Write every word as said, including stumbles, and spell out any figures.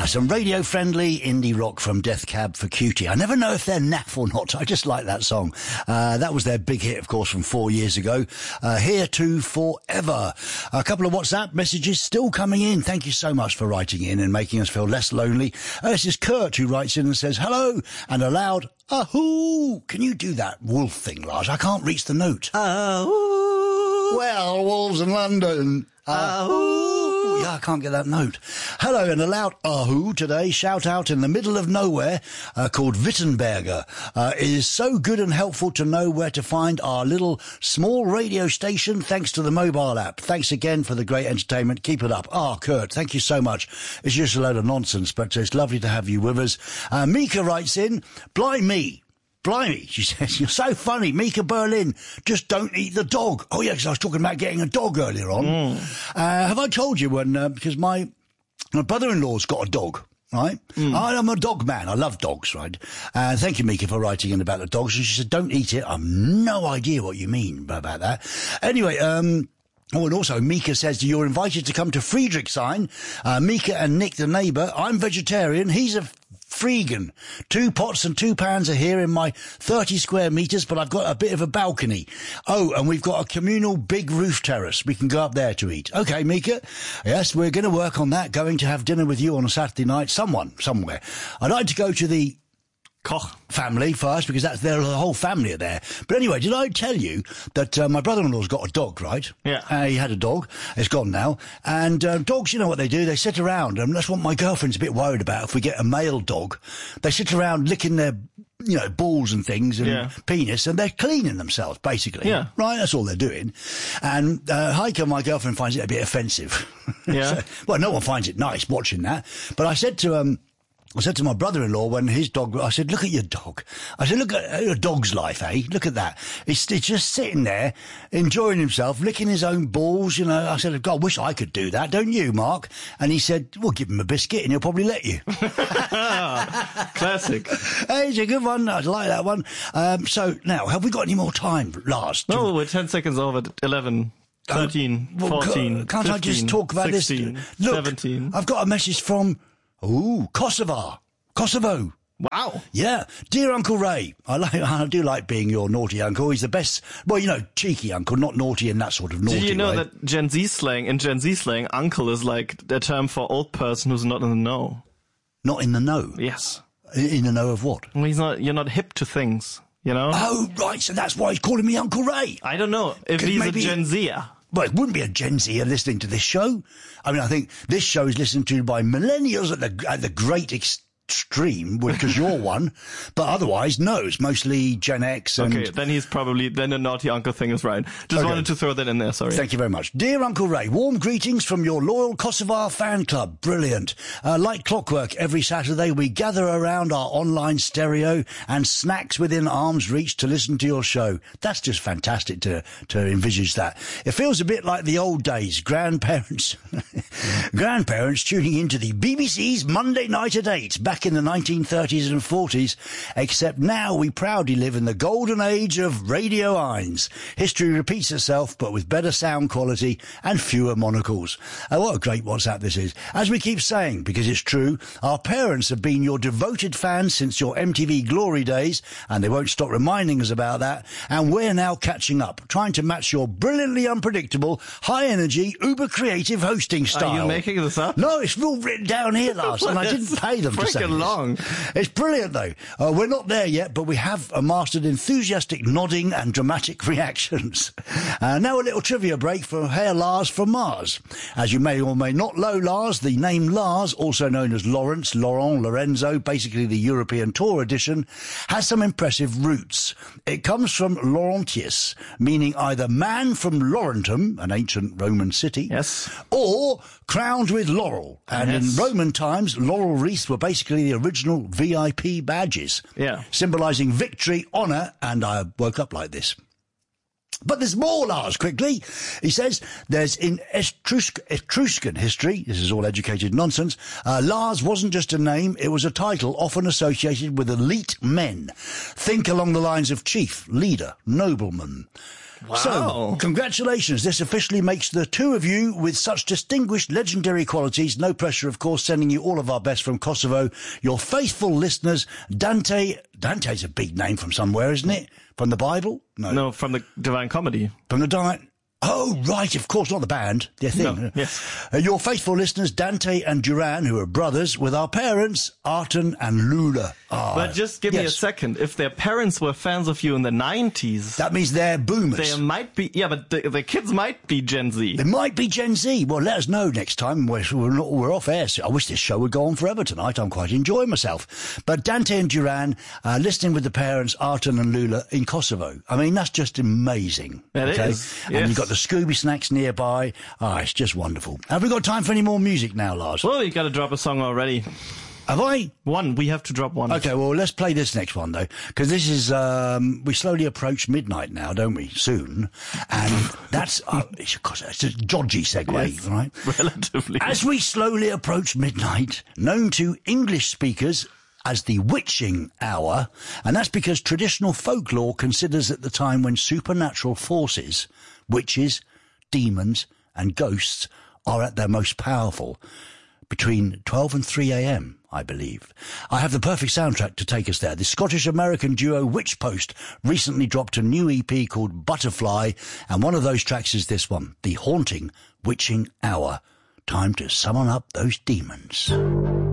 Ah, some radio-friendly indie rock from Death Cab for Cutie. I never know if they're naff or not. I just like that song. Uh, that was their big hit, of course, from four years ago. Uh, Here to Forever. A couple of WhatsApp messages still coming in. Thank you so much for writing in and making us feel less lonely. Uh, this is Kurt who writes in and says, hello, and a loud ahoo. Can you do that wolf thing, Lars? I can't reach the note. Ahoo. Well, wolves in London. Ahoo. Yeah, I can't get that note. Hello, and a loud ahoo today. Shout out in the middle of nowhere uh, called Wittenberger. Uh, it is so good and helpful to know where to find our little small radio station thanks to the mobile app. Thanks again for the great entertainment. Keep it up. Ah, oh, Kurt, thank you so much. It's just a load of nonsense, but it's lovely to have you with us. Uh, Mika writes in, blimey. Blimey, she says, you're so funny. Mika Berlin, just don't eat the dog. Oh, yeah, because I was talking about getting a dog earlier on. Mm. Uh, have I told you when, uh, because my, my brother-in-law's got a dog, right? Mm. I, I'm a dog man. I love dogs, right? Uh, thank you, Mika, for writing in about the dogs. And she said, don't eat it. I've no idea what you mean about that. Anyway, um... Oh, and also, Mika says you're invited to come to Friedrichshain. Uh, Mika and Nick, the neighbour. I'm vegetarian. He's a freegan. Two pots and two pans are here in my thirty square metres, but I've got a bit of a balcony. Oh, and we've got a communal big roof terrace. We can go up there to eat. Okay, Mika. Yes, we're going to work on that. Going to have dinner with you on a Saturday night. Someone, somewhere. I'd like to go to the Koch family first, because that's their the whole family are there. But anyway, did I tell you that uh, my brother-in-law's got a dog, right? Yeah. Uh, he had a dog. It's gone now. And uh, dogs, you know what they do? They sit around, and that's what my girlfriend's a bit worried about. If we get a male dog, they sit around licking their, you know, balls and things and yeah. penis, and they're cleaning themselves, basically. Yeah. Right? That's all they're doing. And uh, Heike, my girlfriend, finds it a bit offensive. Yeah. So, well, no one finds it nice watching that. But I said to um. I said to my brother-in-law when his dog, I said, look at your dog. I said, look at a dog's life, eh? Look at that. It's, it's just sitting there, enjoying himself, licking his own balls, you know. I said, God, I wish I could do that, don't you, Mark? And he said, well, give him a biscuit and he'll probably let you. Classic. Hey, it's a good one. I like that one. Um, so now, have we got any more time, Lars? No, to... we're ten seconds over eleven. thirteen, um, well, fourteen, can't fifteen, I just talk about sixteen, this? Look, seventeen. I've got a message from, ooh, Kosovo. Kosovo. Wow. Yeah. Dear Uncle Ray, I like, I do like being your naughty uncle. He's the best, well, you know, cheeky uncle, not naughty in that sort of naughty way. Did you know way. that Gen Z slang, in Gen Z slang, uncle is like a term for old person who's not in the know? Not in the know? Yes. In, in the know of what? Well, he's not, you're not hip to things, you know? Oh, right, so that's why he's calling me Uncle Ray. I don't know if he's maybe... a Gen Zer. Well, it wouldn't be a Gen Zer listening to this show. I mean, I think this show is listened to by millennials at the, at the great extent. Stream because you're one, but otherwise no, it's mostly Gen X. And okay, then he's probably then the naughty uncle thing is right. Just okay. wanted to throw that in there. Sorry. Thank you very much, dear Uncle Ray. Warm greetings from your loyal Kosovar fan club. Brilliant. Uh, like clockwork, every Saturday we gather around our online stereo and snacks within arm's reach to listen to your show. That's just fantastic to to envisage that. It feels a bit like the old days. Grandparents, grandparents tuning into the B B C's Monday Night at Eight. Back Back in the nineteen thirties and forties, except now we proudly live in the golden age of Radio Eins. History repeats itself, but with better sound quality and fewer monocles. Oh, what a great WhatsApp this is. As we keep saying, because it's true, our parents have been your devoted fans since your M T V glory days, and they won't stop reminding us about that, and we're now catching up, trying to match your brilliantly unpredictable, high-energy, uber-creative hosting style. Are you making this up? No, it's all written down here, Lars, and I didn't pay them to say this. Long. It's brilliant, though. Uh, we're not there yet, but we have uh, mastered enthusiastic nodding and dramatic reactions. Uh, now a little trivia break for Herr Lars from Mars. As you may or may not know, Lars, the name Lars, also known as Lawrence, Laurent, Lorenzo, basically the European Tour edition, has some impressive roots. It comes from Laurentius, meaning either man from Laurentum, an ancient Roman city, yes, or crowned with laurel. And yes. In Roman times, laurel wreaths were basically the original V I P badges, yeah, symbolising victory, honour, and I woke up like this. But there's more, Lars, quickly. He says there's in Etrusk- Etruscan history, this is all educated nonsense, uh, Lars wasn't just a name, it was a title often associated with elite men. Think along the lines of chief, leader, nobleman. Wow. So, congratulations. This officially makes the two of you with such distinguished legendary qualities, no pressure, of course, sending you all of our best from Kosovo, your faithful listeners, Dante. Dante's a big name from somewhere, isn't it? From the Bible? No. No, from the Divine Comedy. From the Divine... Oh, right, of course, not the band, their thing. No, yes. Uh, your faithful listeners, Dante and Duran, who are brothers, with our parents, Arten and Lula. Oh, but just give yes. me a second. If their parents were fans of you in the nineties... That means they're boomers. They might be... Yeah, but the, the kids might be Gen Z. They might be Gen Z. Well, let us know next time. We're, we're, not, we're off air. So I wish this show would go on forever tonight. I'm quite enjoying myself. But Dante and Duran, uh, listening with the parents, Arten and Lula, in Kosovo. I mean, that's just amazing. It okay? is. And yes. you've got the Scooby snacks nearby. Ah, oh, it's just wonderful. Have we got time for any more music now, Lars? Well, you got to drop a song already. Have I? One. We have to drop one. Okay, well, let's play this next one, though, because this is, um, we slowly approach midnight now, don't we? Soon. And that's, uh, it's, it's a dodgy segue, yes, right? Relatively. As we slowly approach midnight, known to English speakers as the witching hour, and that's because traditional folklore considers it the time when supernatural forces, witches, demons, and ghosts are at their most powerful, between twelve and three a.m., I believe. I have the perfect soundtrack to take us there. The Scottish-American duo Witchpost recently dropped a new E P called Butterfly, and one of those tracks is this one, The Haunting Witching Hour. Time to summon up those demons.